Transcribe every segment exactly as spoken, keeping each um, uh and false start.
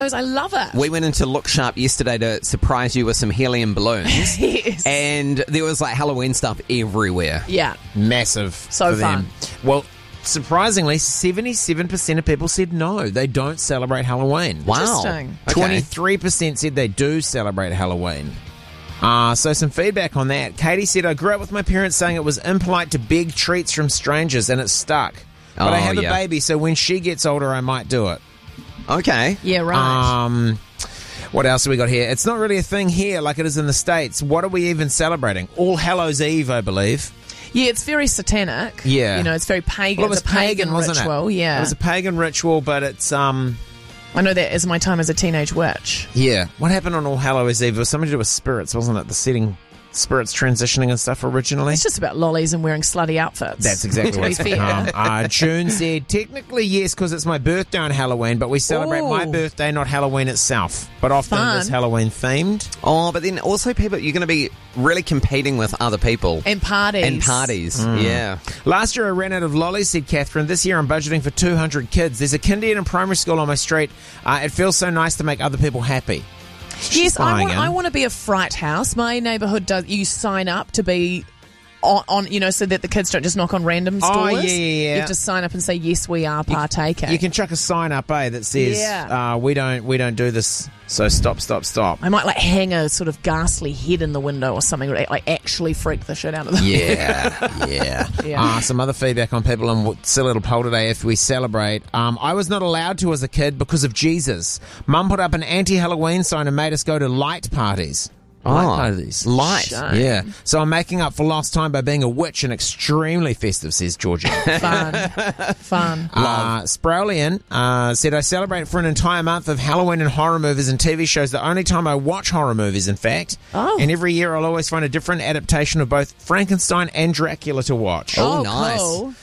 I love it. We went into Look Sharp yesterday to surprise you with some helium balloons. Yes. And there was like Halloween stuff everywhere. Yeah. Massive. So for them. fun. Well, surprisingly, seventy-seven percent of people said no, they don't celebrate Halloween. Wow. Interesting. Okay. twenty-three percent said they do celebrate Halloween. Uh, so some feedback on that. Katie said, I grew up with my parents saying it was impolite to beg treats from strangers and it stuck. But Oh, I have yeah. a baby, so when she gets older, I might do it. Okay. Yeah, right. Um, what else have we got here? It's not really a thing here like it is in the States. What are we even celebrating? All Hallows Eve, I believe. Yeah, it's very satanic. Yeah. You know, it's very pagan. Well, it was it's a pagan, pagan, wasn't ritual. it? Yeah. It was a pagan ritual, but it's, um... I know that as my time as a teenage witch. yeah. What happened on All Hallows Eve? It was something to do with spirits, wasn't it? The setting... spirits transitioning and stuff originally. It's just about lollies and wearing slutty outfits. That's exactly to what be it's fair. become. Uh, June said, technically yes, because it's my birthday on Halloween, but we celebrate Ooh. my birthday, not Halloween itself. But often Fun. it's Halloween themed. Oh, but then also people, you're going to be really competing with other people. And parties. And parties, Mm. yeah. Last year I ran out of lollies, said Catherine. This year I'm budgeting for two hundred kids. There's a kindergarten and primary school on my street. Uh, it feels so nice to make other people happy. Yes, I buying want, in. I want to be a fright house. My neighbourhood does. You sign up to be on, on, you know, so that the kids don't just knock on random Oh, doors. yeah, yeah, yeah. You just sign up and say, yes, we are partaking. You can chuck a sign up, eh, that says, Yeah. uh, "We don't, we don't do this. So stop, stop, stop." I might like hang a sort of ghastly head in the window or something, like like actually freak the shit out of them. Yeah, yeah. Yeah. Uh, some other feedback on people on Silly Little Poll today. If we celebrate, um, I was not allowed to as a kid because of Jesus. Mum put up an anti-Halloween sign and made us go to light parties. Light Oh, parties. light. Shame. Yeah. So I'm making up for lost time by being a witch and extremely festive, says Georgia. Fun, fun. Uh, Sprolian uh, said, I celebrate for an entire month of Halloween and horror movies and T V shows. The only time I watch horror movies, in fact. Oh. And every year I'll always find a different adaptation of both Frankenstein and Dracula to watch. Oh, nice. Cool.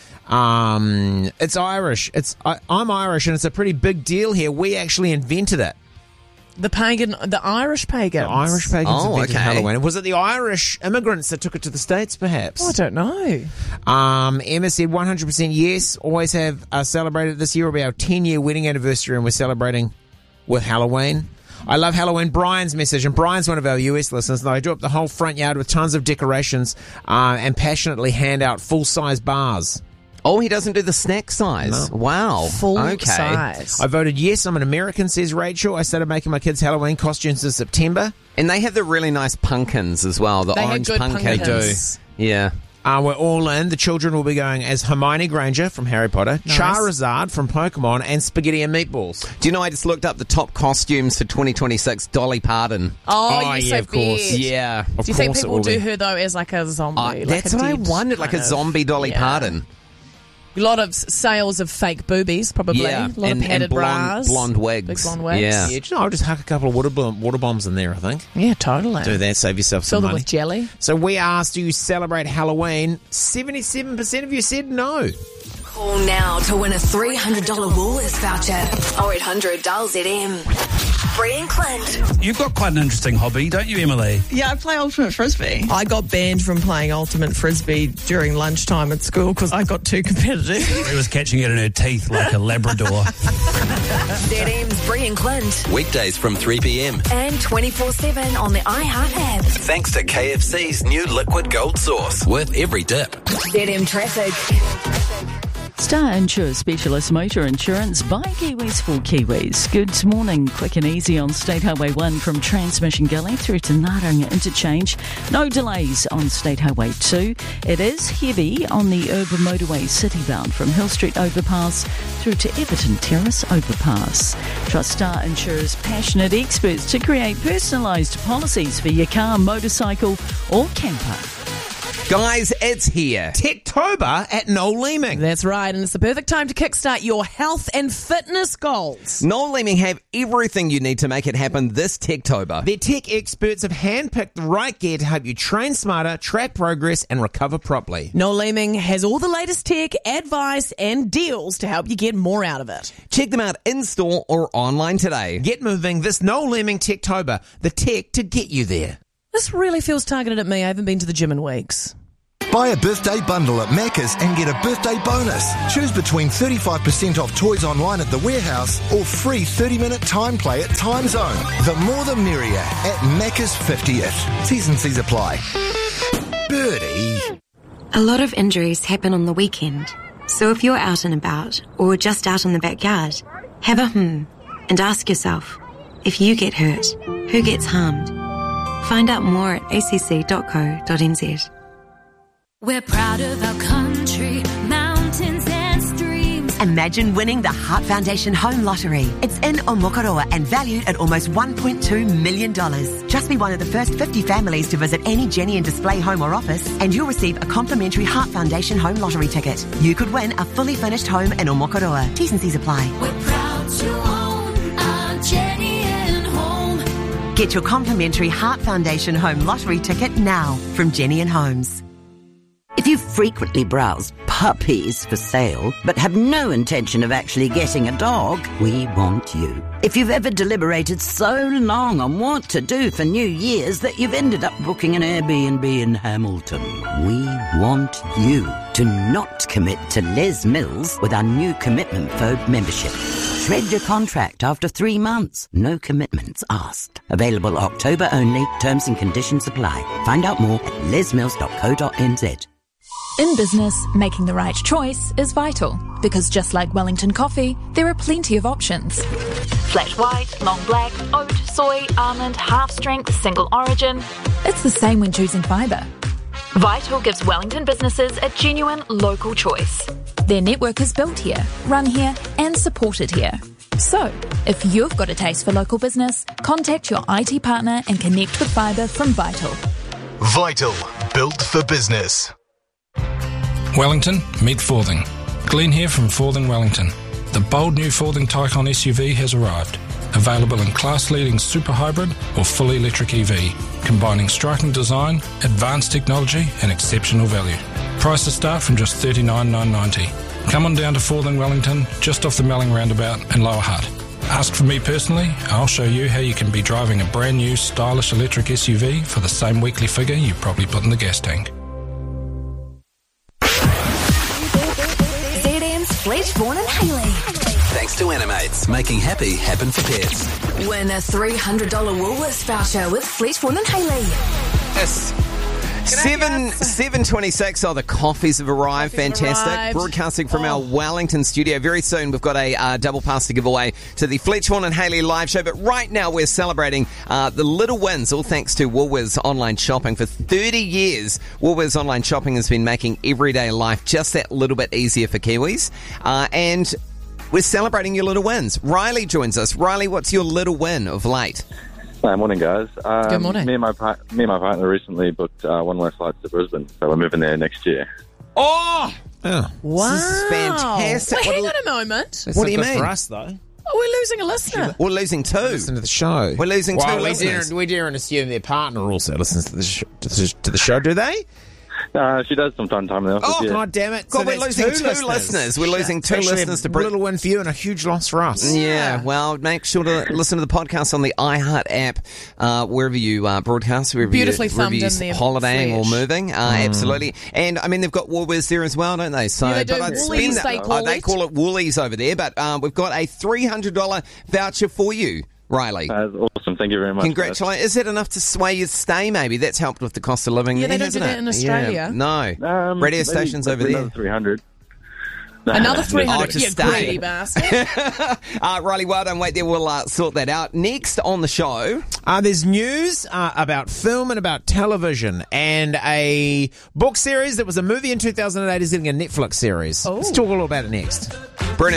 Um, it's Irish. It's I, I'm Irish, and it's a pretty big deal here. We actually invented it. The pagan, the Irish pagans. The Irish pagans Oh, invented okay. Halloween. Was it the Irish immigrants that took it to the States, perhaps? Oh, I don't know. Um, Emma said one hundred percent yes. Always have uh, celebrated. This year will be our ten-year wedding anniversary, and we're celebrating with Halloween. I love Halloween. Brian's message, and Brian's one of our U S listeners, and I do up the whole front yard with tons of decorations uh, and passionately hand out full-size bars. Oh, he doesn't do the snack size. No. Wow. Full okay. size. I voted yes. I'm an American, says Rachel. I started making my kids' Halloween costumes in September. And they have the really nice pumpkins as well. The They have orange good pumpkins. pumpkins. Yeah. Uh, we're all in. The children will be going as Hermione Granger from Harry Potter, Nice. Charizard from Pokemon, and Spaghetti and Meatballs. Do you know I just looked up the top costumes for twenty twenty-six? Dolly Parton. Oh, Oh, yes, yeah, I of course. bet. Yeah. Of Do you think course it people will do be. her though as like a zombie? Uh, like that's a what I dead wondered, like a kind of- zombie Dolly yeah. Parton. A lot of s- sales of fake boobies, probably. Yeah, A lot and- of padded and blonde- bras. blonde wigs. Big blonde wigs. Yeah. Yeah, do you know, I'll just huck a couple of water, bomb, water bombs in there, I think. Yeah, totally. Do that, save yourself Fill some them money. with jelly. So we asked, do you celebrate Halloween? seventy-seven percent of you said no. Call now to win a three hundred dollars Woolworths voucher. oh eight hundred dial Z M. Bree and Clint. You've got quite an interesting hobby, don't you, Emily? Yeah, I play ultimate frisbee. I got banned from playing ultimate frisbee during lunchtime at school because I got too competitive. It was catching it in her teeth like a Labrador. Z M's Bree and Clint. Weekdays from three p.m. And twenty-four seven on the iHeart app. Thanks to K F C's new liquid gold sauce with every dip. Z M traffic. Star Insure Specialist Motor Insurance by Kiwis for Kiwis. Good morning. Quick and easy on State Highway one from Transmission Gully through to Naranga Interchange. No delays on State Highway two. It is heavy on the urban motorway citybound from Hill Street Overpass through to Everton Terrace Overpass. Trust Star Insurer's passionate experts to create personalised policies for your car, motorcycle or camper. Guys, it's here. Techtober at Noel Leeming. That's right, and it's the perfect time to kickstart your health and fitness goals. Noel Leeming have everything you need to make it happen this Techtober. Their tech experts have handpicked the right gear to help you train smarter, track progress, and recover properly. Noel Leeming has all the latest tech, advice, and deals to help you get more out of it. Check them out in-store or online today. Get moving this Noel Leeming Techtober, the tech to get you there. This really feels targeted at me. I haven't been to the gym in weeks. Buy a birthday bundle at Macca's and get a birthday bonus. Choose between thirty-five percent off toys online at the warehouse or free thirty-minute time play at Time Zone. The more the merrier at Macca's fiftieth. T's and C's apply. Birdie. A lot of injuries happen on the weekend. So if you're out and about or just out in the backyard, have a hmm and ask yourself, if you get hurt, who gets harmed? Find out more at a c c dot co dot n z. We're proud of our country, mountains and streams. Imagine winning the Heart Foundation Home Lottery. It's in Omokoroa and valued at almost one point two million dollars. Just be one of the first fifty families to visit any Jenny and Display home or office and you'll receive a complimentary Heart Foundation Home Lottery ticket. You could win a fully furnished home in Omokoroa. T's and C's apply. We're proud to own our Jenny and Home. Get your complimentary Heart Foundation Home Lottery ticket now from Jenny and Homes. If you frequently browse puppies for sale, but have no intention of actually getting a dog, we want you. If you've ever deliberated so long on what to do for New Year's that you've ended up booking an Airbnb in Hamilton, we want you to not commit to Les Mills with our new Commitment Phobe membership. Shred your contract after three months. No commitments asked. Available October only. Terms and conditions apply. Find out more at les mills dot co dot n z. In business, making the right choice is vital because just like Wellington coffee, there are plenty of options. Flat white, long black, oat, soy, almond, half strength, single origin. It's the same when choosing fibre. Vital gives Wellington businesses a genuine local choice. Their network is built here, run here and supported here. So, if you've got a taste for local business, contact your I T partner and connect with fibre from Vital. Vital, built for business. Wellington, meet Forthing. Glenn here from Forthing Wellington. The bold new Forthing Taycan S U V has arrived. Available in class-leading super hybrid or fully electric E V, combining striking design, advanced technology and exceptional value. Prices start from just thirty-nine thousand nine hundred ninety. Come on down to Forthing Wellington, just off the Melling roundabout in Lower Hutt. Ask for me personally, I'll show you how you can be driving a brand new stylish electric S U V for the same weekly figure you probably put in the gas tank. Fletchborn and Haley. Thanks to Animates, making happy happen for pets. Win a three hundred dollars Woolworths voucher with Fletchborn and Haley. Yes. Seven seven twenty six. Oh, the coffees have arrived. Coffees Fantastic. Arrived. Broadcasting from oh. our Wellington studio. Very soon, we've got a uh, double pass to give away to the Fletchborn and Haley live show. But right now, we're celebrating uh, the little wins, all thanks to Woolworths Online Shopping. For thirty years, Woolworths Online Shopping has been making everyday life just that little bit easier for Kiwis. Uh, and we're celebrating your little wins. Riley joins us. Riley, what's your little win of late? Hi, morning, guys. Um, Good morning. Me and my par- me and my partner recently booked uh, one-way flights to Brisbane, so we're moving there next year. Oh, oh. Wow! This is fantastic. Wait, what hang l- on a moment. That's what not do you good mean for us, though? Oh, we're losing a listener. We're losing two. Listen to the show. We're losing well, two we listeners. Dare, we dare and assume their partner also listens to the, sh- to the, to the show, do they? Uh, she does from time to time in the office. Oh, yeah. God damn it. God, so we're losing two, two listeners. listeners. We're losing two Actually listeners to a Brit- little win for you and a huge loss for us. Yeah, well, make sure to listen to the podcast on the iHeart app, uh, wherever you uh, broadcast, wherever Beautifully you, wherever thumbed you in there, holidaying or Fletch. moving. Uh, Mm. Absolutely. And, I mean, they've got Woolworths there as well, don't they? So, Yeah, they do. but I'd Woolies, spend they that- call oh, they it. call it Woolies over there, but um, we've got a three hundred dollars voucher for you, Riley. That's awesome. Thank you very much. Congratulations. Is that enough to sway you to stay, maybe? That's helped with the cost of living Yeah, there, they don't do hasn't that it? in Australia. Yeah. No. Um, Radio maybe stations over another there. three hundred. Another three Oh, hundred. to You stay. greedy bastard. uh, Riley, well done. Wait there. We'll uh, sort that out. Next on the show. Uh, there's news uh, about film and about television and a book series that was a movie in two thousand eight is getting a Netflix series. Oh. Let's talk all about it next. Brilliant.